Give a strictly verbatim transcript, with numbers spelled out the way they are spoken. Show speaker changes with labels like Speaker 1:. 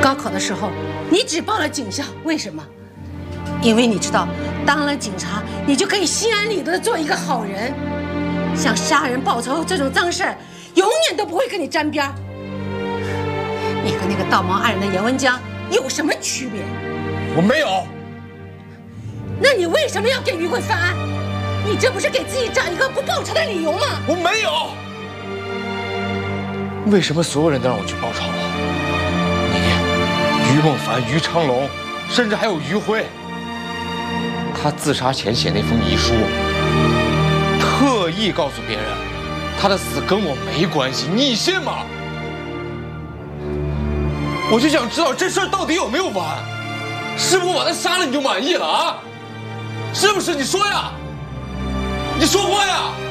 Speaker 1: 高考的时候，你只报了警校，为什么？因为你知道，当了警察，你就可以心安理得的做一个好人。像杀人报仇这种脏事儿，永远都不会跟你沾边儿。你和那个道貌岸然的严文江有什么区别？
Speaker 2: 我没有。
Speaker 1: 那你为什么要给于慧翻案？你这不是给自己找一个不报仇的理由吗？
Speaker 2: 我没有。为什么所有人都让我去报仇？你、于梦凡、于昌龙，甚至还有于辉。他自杀前写那封遗书，特意告诉别人，他的死跟我没关系，你信吗？我就想知道这事儿到底有没有完，是不是我把他杀了你就满意了啊？是不是？你说呀，你说话呀！